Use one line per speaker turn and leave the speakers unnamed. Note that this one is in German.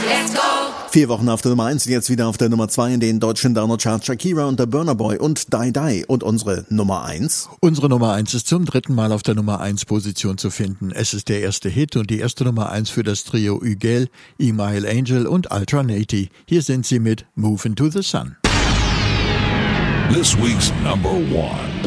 Let's go!
4 Wochen auf der Nummer 1, jetzt wieder auf der Nummer 2 in den deutschen Download-Charts. Shakira und der Burna Boy und Die Die. Und unsere Nummer 1?
Unsere Nummer 1 ist zum 3. Mal auf der Nummer 1 Position zu finden. Es ist der erste Hit und die erste Nummer 1 für das Trio Ügel, Email Angel und Ultra Naty. Hier sind sie mit Move Into the Sun.
This week's number 1.